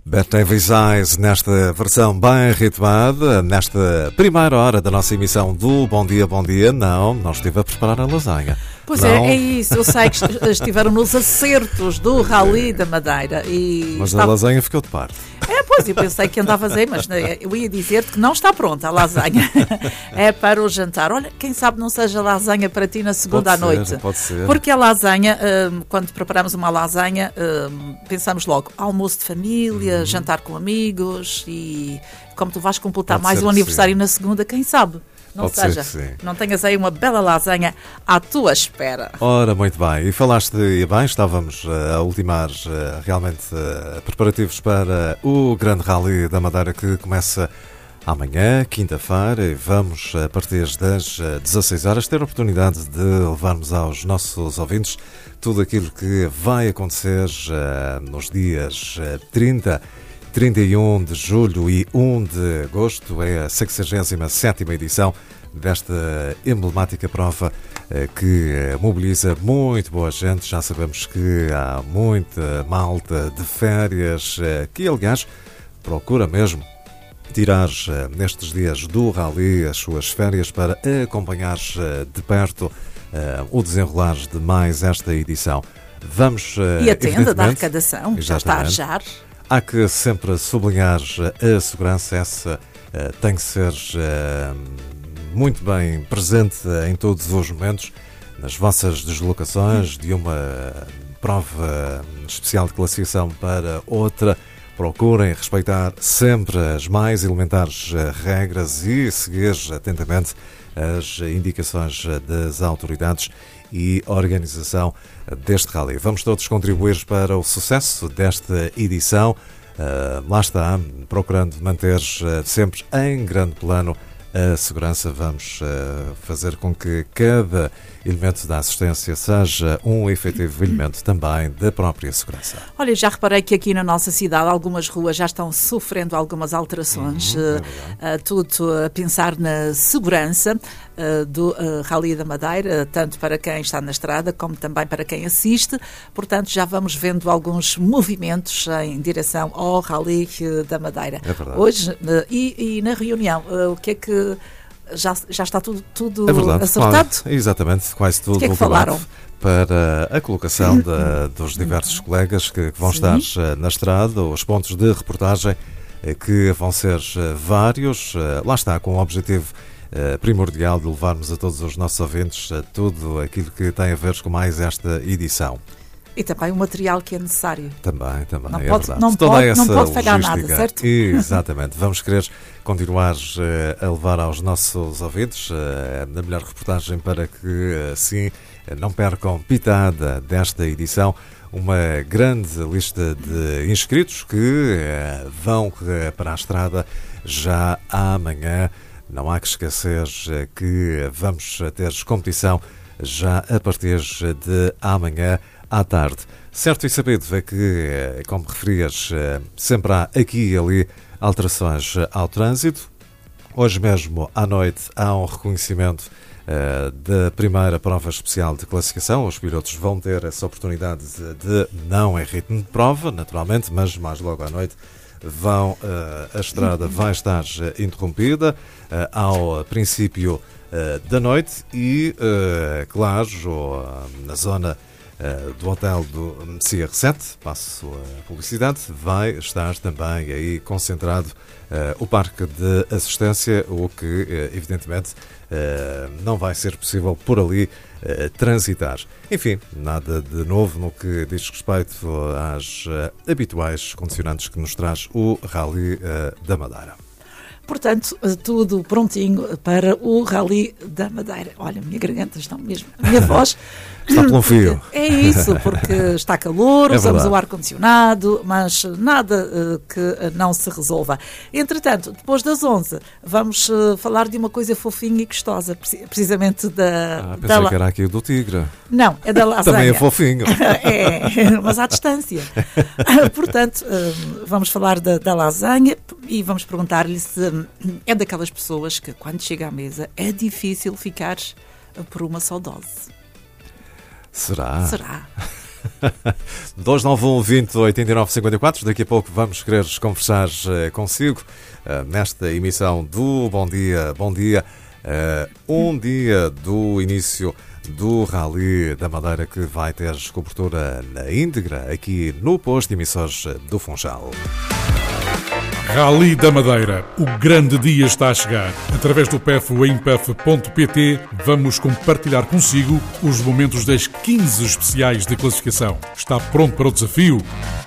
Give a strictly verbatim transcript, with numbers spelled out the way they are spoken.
Bad Davis Eyes, nesta versão bem ritmada, nesta primeira hora da nossa emissão do Bom Dia, Bom Dia. Não, não estive a preparar a lasanha. Pois não. é, é isso. Eu sei que estiveram nos acertos do Rally da Madeira. E mas estava... a lasanha ficou de parte. É, pois, eu pensei que andavas aí, mas eu ia dizer-te que não está pronta a lasanha. É para o jantar. Olha, quem sabe não seja lasanha para ti na segunda pode à noite. Ser, pode ser. Porque a lasanha, quando preparamos uma lasanha, pensamos logo almoço de família, uhum. jantar com amigos e como tu vais completar pode mais um aniversário sim. na segunda, quem sabe? Não Pode seja, ser que sim. não tenhas aí uma bela lasanha à tua espera. Ora, muito bem. E falaste, e bem, estávamos uh, a ultimar uh, realmente uh, preparativos para o Grande Rally da Madeira que começa amanhã, quinta-feira, e vamos, a partir das uh, dezasseis horas, ter a oportunidade de levarmos aos nossos ouvintes tudo aquilo que vai acontecer uh, nos dias uh, trinta, trinta e um de julho e um de agosto. É a sexagésima sétima edição desta emblemática prova que mobiliza muito boa gente. Já sabemos que há muita malta de férias que, aliás, procura mesmo tirar nestes dias do Rally as suas férias para acompanhar de perto o desenrolar de mais esta edição. Vamos, e a tenda da arrecadação já está a arjar. Há que sempre sublinhar a segurança, essa uh, tem que ser uh, muito bem presente em todos os momentos, nas vossas deslocações, de uma prova especial de classificação para outra. Procurem respeitar sempre as mais elementares regras e seguir atentamente as indicações das autoridades e organização deste rally. Vamos todos contribuir para o sucesso desta edição. Uh, lá está, procurando manter uh, sempre em grande plano a segurança. Vamos uh, fazer com que cada elemento da assistência seja um efetivo elemento também da própria segurança. Olha, já reparei que aqui na nossa cidade algumas ruas já estão sofrendo algumas alterações, uhum, uh, é uh, tudo a pensar na segurança uh, do uh, Rally da Madeira, tanto para quem está na estrada como também para quem assiste. Portanto, já vamos vendo alguns movimentos em direção ao Rally da Madeira. É verdade. Hoje, uh, e, e na reunião, uh, o que é que Já, já está tudo, tudo é verdade, acertado? Quase, exatamente, quase tudo. O que é que falaram? Para a colocação de, dos diversos colegas que, que vão Sim. estar na estrada, os pontos de reportagem que vão ser vários. Lá está, com o objetivo primordial de levarmos a todos os nossos ouvintes tudo aquilo que tem a ver com mais esta edição. E também o material que é necessário. Também, também, não é pode, verdade. Não Toda pode, essa não pode falhar logística. nada, certo? Exatamente. Vamos querer continuar uh, a levar aos nossos ouvintes uh, a melhor reportagem para que, assim, não percam pitada desta edição. Uma grande lista de inscritos que uh, vão uh, para a estrada já amanhã. Não há que esquecer uh, que vamos ter competição já a partir de amanhã à tarde. Certo e sabido é que, como referias, sempre há aqui e ali alterações ao trânsito. Hoje mesmo, à noite, há um reconhecimento uh, da primeira prova especial de classificação. Os pilotos vão ter essa oportunidade de, de não em ritmo de prova, naturalmente, mas mais logo à noite vão, uh, a estrada vai estar uh, interrompida uh, ao princípio uh, da noite e, uh, claro, uh, na zona Uh, do hotel do C R sete, passo a publicidade, vai estar também aí concentrado uh, o parque de assistência, o que uh, evidentemente uh, não vai ser possível por ali uh, transitar. Enfim, nada de novo no que diz respeito às uh, habituais condicionantes que nos traz o Rally uh, da Madeira. Portanto, tudo prontinho para o Rally da Madeira. Olha, minha garganta está mesmo, a minha voz... Está pelo fio. É isso, porque está calor, é usamos verdade. o ar-condicionado, mas nada uh, que não se resolva. Entretanto, depois das onze, vamos uh, falar de uma coisa fofinha e gostosa, precisamente da... Ah, pensei da... que era aqui o do tigre. Não, é da lasanha. Também é fofinho. É, mas à distância. Portanto, uh, vamos falar da, da lasanha e vamos perguntar-lhe se é daquelas pessoas que, quando chega à mesa, é difícil ficar por uma só dose. Será? Será? dois nove um, vinte, oitenta e nove, cinquenta e quatro. Daqui a pouco vamos querer conversar uh, consigo uh, nesta emissão do Bom Dia, Bom Dia. Uh, um dia do início do Rally da Madeira, que vai ter cobertura na íntegra aqui no posto de emissores do Funchal. Rally da Madeira. O grande dia está a chegar. Através do P E F em p e f ponto p t vamos compartilhar consigo os momentos das quinze especiais de classificação. Está pronto para o desafio?